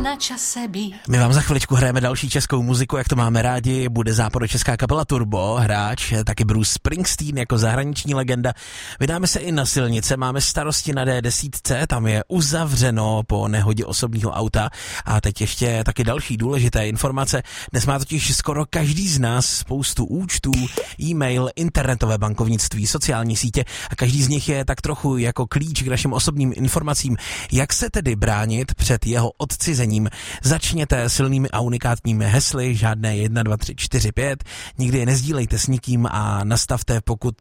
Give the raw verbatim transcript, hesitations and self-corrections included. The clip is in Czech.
na čase být. My vám za chviličku hrajeme další českou muziku, jak to máme rádi. Bude západočeská kapela Turbo, hráč, taky Bruce Springsteen jako zahraniční legenda. Vydáme se i na silnice, máme starosti na D deset, tam je uzavřeno po nehodě osobního auta. A teď ještě taky další důležité informace. Dnes má totiž skoro každý z nás spoustu účtů, e-mail, internetové bankovnictví, sociální sítě a každý z nich je tak trochu jako klíč k našim osobním informacím. Jak se tedy bránit před jeho odcizením? Začněte silnými a unikátními hesly, žádné jedna, dva, tři, čtyři, pět, nikdy je nezdílejte s nikým a nastavte, pokud